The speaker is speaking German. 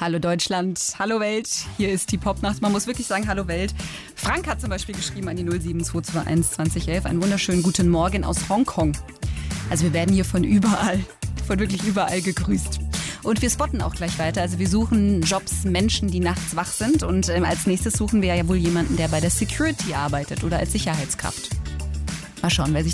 Hallo Deutschland, hallo Welt, hier ist die Popnacht. Man muss wirklich sagen, hallo Welt. Frank hat zum Beispiel geschrieben an die 07221 2011, einen wunderschönen guten Morgen aus Hongkong. Also wir werden hier von wirklich überall gegrüßt. Und wir spotten auch gleich weiter. Also wir suchen Jobs, Menschen, die nachts wach sind. Und als nächstes suchen wir ja wohl jemanden, der bei der Security arbeitet oder als Sicherheitskraft. Mal schauen, wer sich